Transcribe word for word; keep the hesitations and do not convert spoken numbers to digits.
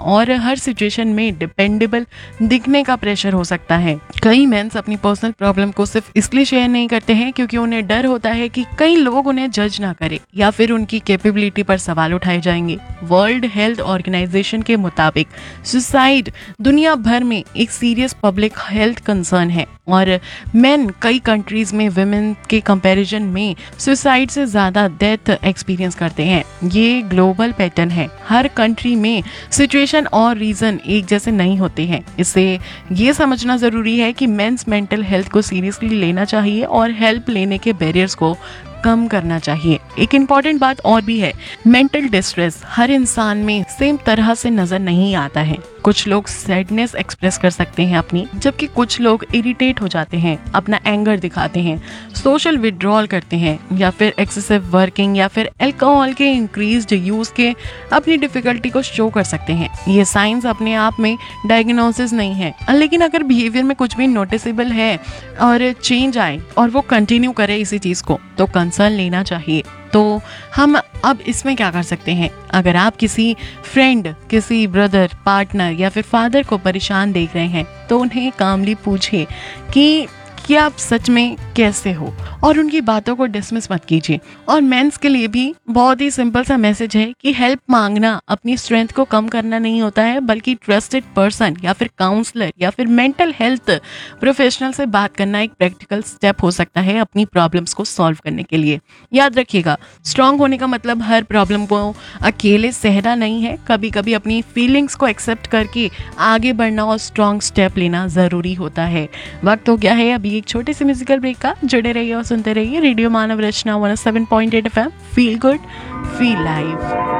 और हर सिचुएशन में डिपेंडेबल दिखने का प्रेशर हो सकता है। कई मेंस अपनी पर्सनल प्रॉब्लम को सिर्फ इसलिए शेयर नहीं करते हैं क्योंकि उन्हें डर होता है कि कई लोग उन्हें जज ना करें या फिर उनकी कैपेबिलिटी पर सवाल उठाए जाएंगे। वर्ल्ड हेल्थ ऑर्गेनाइजेशन के मुताबिक सुसाइड दुनिया भर में एक सीरियस पब्लिक हेल्थ कंसर्न है और मेन कई कंट्रीज में वुमेन के कंपैरिजन में सुसाइड से ज्यादा डेथ एक्सपीरियंस करते हैं। ये ग्लोबल पैटर्न है। हर कंट्री में सिचुएशन और रीजन एक जैसे नहीं होते हैं। इससे ये समझना जरूरी है कि मेंस मेंटल हेल्थ को सीरियसली लेना चाहिए और हेल्प लेने के बैरियर्स को कम करना चाहिए। एक इम्पॉर्टेंट बात और भी है, मेंटल डिस्ट्रेस हर इंसान में सेम तरह से नजर नहीं आता है। कुछ लोग सैडनेस एक्सप्रेस कर सकते हैं अपनी, जबकि कुछ लोग इरिटेट हो जाते हैं, अपना एंगर दिखाते हैं, सोशल विड्रॉल करते हैं या फिर एक्सेसिव वर्किंग या फिर अल्कोहल के इंक्रीज्ड यूज के अपनी डिफिकल्टी को शो कर सकते हैं। ये साइंस अपने आप में डायग्नोसिस नहीं है, लेकिन अगर बिहेवियर में कुछ भी नोटिसेबल है और चेंज आए और वो कंटिन्यू करे इसी चीज को, तो कंसर्न लेना चाहिए। तो हम अब इसमें क्या कर सकते हैं? अगर आप किसी फ्रेंड, किसी ब्रदर, पार्टनर या फिर फादर को परेशान देख रहे हैं तो उन्हें कामली पूछिए कि क्या आप सच में कैसे हो और उनकी बातों को डिसमिस मत कीजिए। और मेंस के लिए भी बहुत ही सिंपल सा मैसेज है कि हेल्प मांगना अपनी स्ट्रेंथ को कम करना नहीं होता है, बल्कि ट्रस्टेड पर्सन या फिर काउंसलर या फिर मेंटल हेल्थ प्रोफेशनल से बात करना एक प्रैक्टिकल स्टेप हो सकता है अपनी प्रॉब्लम्स को सॉल्व करने के लिए। याद रखिएगा, स्ट्रांग होने का मतलब हर प्रॉब्लम को अकेले सहना नहीं है। कभी कभी अपनी फीलिंग्स को एक्सेप्ट करके आगे बढ़ना और स्ट्रांग स्टेप लेना जरूरी होता है। वक्त हो गया है अभी एक छोटे से म्यूजिकल ब्रेक का। जुड़े रहिए और सुनते रहिए रेडियो मानव रचना one O seven point eight F M. Feel good, feel live.